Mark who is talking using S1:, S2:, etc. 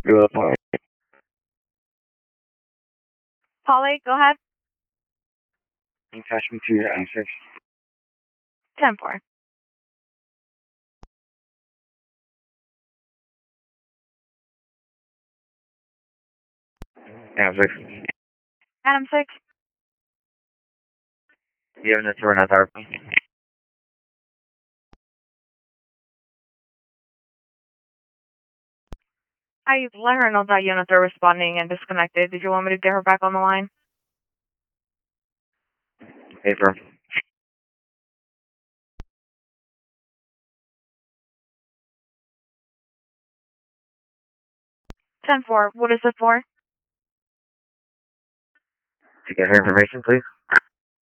S1: Good point.
S2: Polly, go ahead.
S1: Attachment to your answers.
S2: 10-4.
S1: Answers.
S2: Adam 6.
S1: Units were not our.
S2: I let her know that units are responding and disconnected. Did you want me to get her back on the line?
S1: Paper.
S2: 10-4. What is it for?
S1: To get her information, please.